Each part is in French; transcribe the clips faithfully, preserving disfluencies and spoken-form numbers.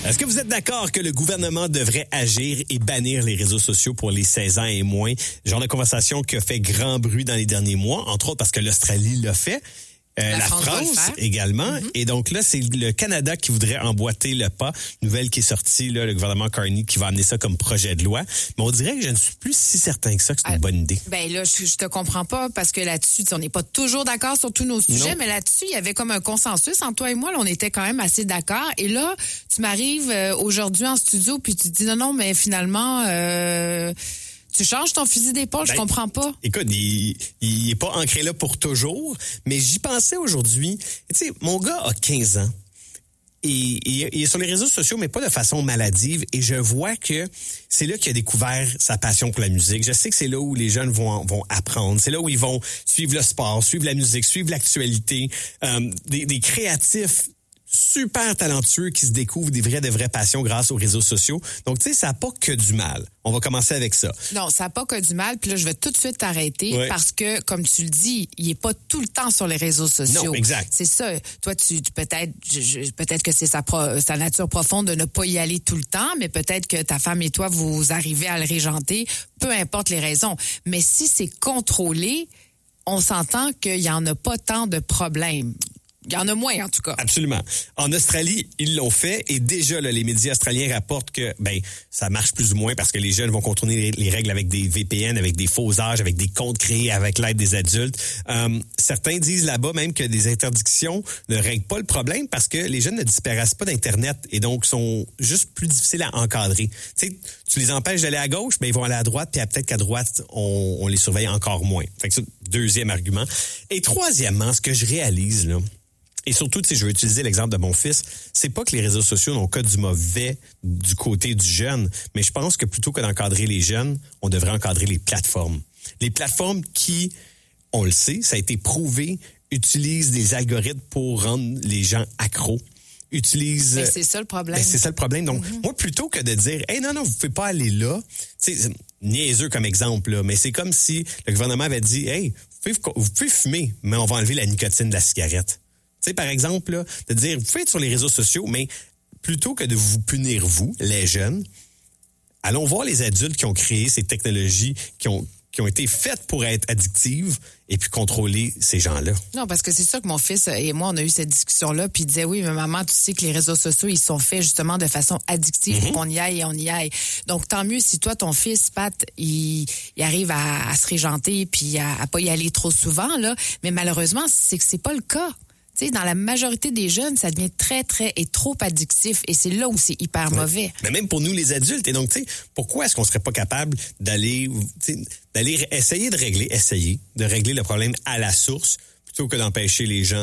Est-ce que vous êtes d'accord que le gouvernement devrait agir et bannir les réseaux sociaux pour les seize ans et moins? Genre de conversation qui a fait grand bruit dans les derniers mois, entre autres parce que l'Australie l'a fait. Euh, la, la France, France également. Mm-hmm. Et donc là, c'est le Canada qui voudrait emboîter le pas. Nouvelle qui est sortie, là, le gouvernement Carney qui va amener ça comme projet de loi. Mais on dirait que je ne suis plus si certain que ça que c'est ah, une bonne idée. Ben là, je, je te comprends pas parce que là-dessus, on n'est pas toujours d'accord sur tous nos sujets, non. Mais là-dessus, il y avait comme un consensus entre toi et moi. Là, on était quand même assez d'accord. Et là, tu m'arrives euh, aujourd'hui en studio puis tu te dis non, non, mais finalement... Euh, Tu changes ton fusil d'épaule, ben, je comprends pas. Écoute, il, il est pas ancré là pour toujours, mais j'y pensais aujourd'hui. Tu sais, mon gars a quinze ans. Et, et il est sur les réseaux sociaux, mais pas de façon maladive. Et je vois que c'est là qu'il a découvert sa passion pour la musique. Je sais que c'est là où les jeunes vont, vont apprendre. C'est là où ils vont suivre le sport, suivre la musique, suivre l'actualité. Euh, des, des créatifs super talentueux qui se découvrent des vraies, de vraies passions grâce aux réseaux sociaux. Donc, tu sais, ça n'a pas que du mal. On va commencer avec ça. Non, ça n'a pas que du mal. Puis là, je vais tout de suite t'arrêter oui. Parce que, comme tu le dis, il n'est pas tout le temps sur les réseaux sociaux. Non, exact. C'est ça. Toi, tu, tu peut-être, je, je, peut-être que c'est sa, pro, sa nature profonde de ne pas y aller tout le temps, mais peut-être que ta femme et toi, vous arrivez à le régenter, peu importe les raisons. Mais si c'est contrôlé, on s'entend qu'il n'y en a pas tant de problèmes. Il y en a moins, en tout cas. Absolument. En Australie, ils l'ont fait et déjà, là, les médias australiens rapportent que ben ça marche plus ou moins parce que les jeunes vont contourner les, les règles avec des V P N, avec des faux âges, avec des comptes créés avec l'aide des adultes. Euh, certains disent là-bas même que des interdictions ne règlent pas le problème parce que les jeunes ne disparaissent pas d'Internet et donc sont juste plus difficiles à encadrer. Tu sais, tu les empêches d'aller à gauche, ben ils vont aller à droite, puis peut-être qu'à droite, on, on les surveille encore moins. Fait que c'est le deuxième argument. Et troisièmement, ce que je réalise, là, et surtout, tu sais, je vais utiliser l'exemple de mon fils, c'est pas que les réseaux sociaux n'ont que du mauvais du côté du jeune, mais je pense que plutôt que d'encadrer les jeunes, on devrait encadrer les plateformes. Les plateformes qui, on le sait, ça a été prouvé, utilisent des algorithmes pour rendre les gens accros. Utilisent... Mais c'est ça le problème. Ben c'est ça le problème. Donc, mm-hmm. moi, plutôt que de dire, hey, non, non, vous pouvez pas aller là, tu sais, niaiseux comme exemple, là, mais c'est comme si le gouvernement avait dit, hey, vous pouvez, vous pouvez fumer, mais on va enlever la nicotine de la cigarette. Tu sais, par exemple, là, de dire, vous pouvez être sur les réseaux sociaux, mais plutôt que de vous punir, vous, les jeunes, allons voir les adultes qui ont créé ces technologies, qui ont, qui ont été faites pour être addictives et puis contrôler ces gens-là. Non, parce que c'est ça que mon fils et moi, on a eu cette discussion-là, puis il disait, oui, mais maman, tu sais que les réseaux sociaux, ils sont faits justement de façon addictive mm-hmm. pour qu'on y aille et on y aille. Donc, tant mieux si toi, ton fils, Pat, il, il arrive à, à se régenter puis à, à pas y aller trop souvent, là. Mais malheureusement, c'est que c'est pas le cas. Tu sais, dans la majorité des jeunes, ça devient très, très et trop addictif. Et c'est là où c'est hyper mauvais. Ouais. Mais même pour nous, les adultes. Et donc, tu sais, pourquoi est-ce qu'on serait pas capable d'aller, d'aller essayer de régler, essayer de régler le problème à la source plutôt que d'empêcher les gens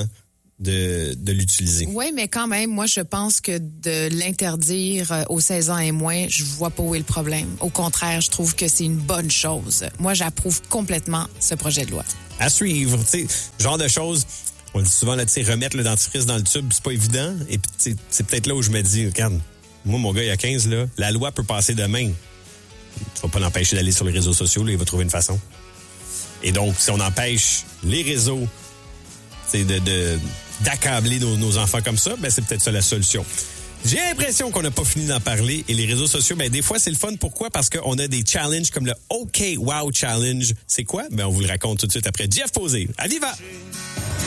de, de l'utiliser? Oui, mais quand même, moi, je pense que de l'interdire aux seize ans et moins, je vois pas où est le problème. Au contraire, je trouve que c'est une bonne chose. Moi, j'approuve complètement ce projet de loi. À suivre, tu sais, genre de choses... On dit souvent, là, tu sais, remettre le dentifrice dans le tube, c'est pas évident. Et puis, c'est peut-être là où je me dis, regarde, moi, mon gars, il a quinze, là, la loi peut passer demain. Tu vas pas l'empêcher d'aller sur les réseaux sociaux, là, il va trouver une façon. Et donc, si on empêche les réseaux, c'est de, de, d'accabler nos, nos enfants comme ça, ben, c'est peut-être ça la solution. J'ai l'impression qu'on n'a pas fini d'en parler. Et les réseaux sociaux, ben des fois, c'est le fun. Pourquoi? Parce qu'on a des challenges comme le OK Wow Challenge. C'est quoi? Ben on vous le raconte tout de suite après Jeff Posey. À viva!